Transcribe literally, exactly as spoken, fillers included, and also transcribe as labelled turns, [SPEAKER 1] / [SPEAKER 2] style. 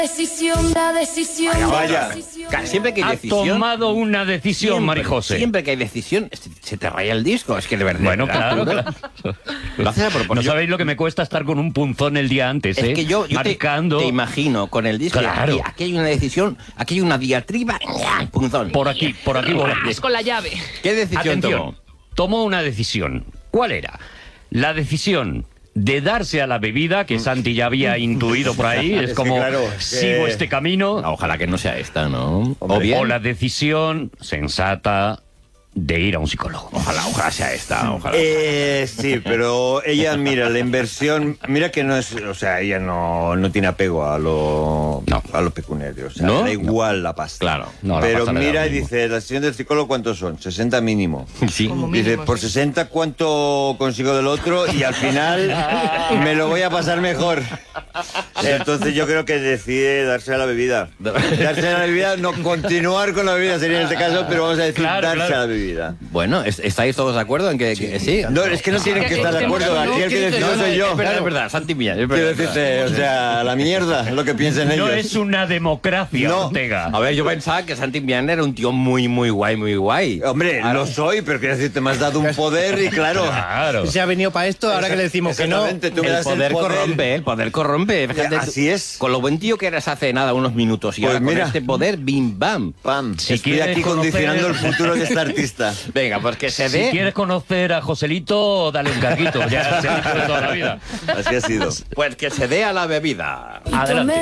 [SPEAKER 1] Decisión, la decisión.
[SPEAKER 2] Vaya,
[SPEAKER 1] la
[SPEAKER 2] vaya.
[SPEAKER 1] decisión.
[SPEAKER 3] Ca- Siempre que hay
[SPEAKER 4] Ha
[SPEAKER 3] decisión...
[SPEAKER 4] tomado una decisión,
[SPEAKER 3] siempre,
[SPEAKER 4] Marijose.
[SPEAKER 3] Siempre que hay decisión, se- se te raya el disco. Es que de verdad...
[SPEAKER 4] Bueno, claro,
[SPEAKER 3] ¿no?
[SPEAKER 4] claro.
[SPEAKER 3] Lo haces a propósito.
[SPEAKER 4] No sabéis lo que me cuesta estar con un punzón el día antes, ¿eh?
[SPEAKER 3] Es que yo, yo te,
[SPEAKER 4] marcando
[SPEAKER 3] te imagino con el disco.
[SPEAKER 4] Claro.
[SPEAKER 3] Aquí, aquí hay una decisión, aquí hay una diatriba. ¡Ña! Punzón.
[SPEAKER 4] por aquí, por aquí voy.
[SPEAKER 5] Vas con la llave.
[SPEAKER 3] ¿Qué decisión
[SPEAKER 4] Atención,
[SPEAKER 3] tomó?
[SPEAKER 4] tomó una decisión. ¿Cuál era? La decisión de darse a la bebida, que Santi ya había intuido por ahí, es
[SPEAKER 2] que
[SPEAKER 4] como,
[SPEAKER 2] claro, es
[SPEAKER 4] sigo
[SPEAKER 2] que-
[SPEAKER 4] este camino.
[SPEAKER 3] Ah, ojalá que no sea esta, ¿no?
[SPEAKER 2] Hombre.
[SPEAKER 3] O bien...
[SPEAKER 4] O la decisión sensata de ir a un psicólogo.
[SPEAKER 3] Ojalá, ojalá sea esta, ojalá.
[SPEAKER 2] Eh, sí, pero ella, mira, la inversión, mira que no es, o sea, ella no, no tiene apego a lo,
[SPEAKER 3] No.
[SPEAKER 2] a lo pecuniario, o sea,
[SPEAKER 3] ¿No?
[SPEAKER 2] le da igual la pasta.
[SPEAKER 3] Claro.
[SPEAKER 4] No, la
[SPEAKER 2] pero
[SPEAKER 4] pasta le da
[SPEAKER 2] mira
[SPEAKER 4] lo
[SPEAKER 2] y
[SPEAKER 4] mismo.
[SPEAKER 2] dice, la sesión del psicólogo, ¿cuántos son? sesenta mínimo.
[SPEAKER 3] Sí.
[SPEAKER 5] Como
[SPEAKER 2] Dice,
[SPEAKER 5] mínimo,
[SPEAKER 2] por
[SPEAKER 5] sí.
[SPEAKER 2] sesenta, ¿cuánto consigo del otro? Y al final me lo voy a pasar mejor. Entonces yo creo que decide darse a la bebida. Darse a la bebida, no continuar con la bebida sería en este caso, pero vamos a decir
[SPEAKER 4] Claro,
[SPEAKER 2] darse
[SPEAKER 4] claro.
[SPEAKER 2] a la bebida.
[SPEAKER 3] Bueno, ¿es- ¿estáis todos de acuerdo en que, que- sí?
[SPEAKER 2] No, es que no tienen que estar de acuerdo. Aquí el que decide
[SPEAKER 3] No, no,
[SPEAKER 2] soy yo.
[SPEAKER 3] Es verdad, es verdad, Santi Millán, es
[SPEAKER 2] Quiero
[SPEAKER 3] verdad.
[SPEAKER 2] decirte, o sea, la mierda, lo que piensen
[SPEAKER 4] No
[SPEAKER 2] ellos.
[SPEAKER 4] es una democracia,
[SPEAKER 2] No.
[SPEAKER 4] Ortega.
[SPEAKER 3] A ver, yo pensaba que Santi Millán era un tío muy, muy guay, muy guay.
[SPEAKER 2] Hombre, lo soy, pero quiero decirte, me has dado un poder y claro.
[SPEAKER 4] Claro.
[SPEAKER 6] Se ha venido para esto, ahora que le decimos que no.
[SPEAKER 2] Exactamente, tú me
[SPEAKER 3] El
[SPEAKER 2] das
[SPEAKER 3] poder, corrompe, el poder corrompe. Fíjate,
[SPEAKER 2] Así es.
[SPEAKER 3] Con lo buen tío que eras hace nada, unos minutos, y
[SPEAKER 2] Pues
[SPEAKER 3] ahora con
[SPEAKER 2] mira.
[SPEAKER 3] este poder, bim, bam.
[SPEAKER 2] Pam,
[SPEAKER 4] Si
[SPEAKER 2] estoy
[SPEAKER 4] quieres
[SPEAKER 2] aquí
[SPEAKER 4] conocer-
[SPEAKER 2] condicionando el futuro de este artista.
[SPEAKER 3] Venga, pues que se
[SPEAKER 4] Si
[SPEAKER 3] dé...
[SPEAKER 4] quieres conocer a Joselito, dale un carguito. Ya se ha dicho de toda la vida.
[SPEAKER 2] Así ha sido.
[SPEAKER 3] Pues que se dé a la bebida.
[SPEAKER 4] Adelante.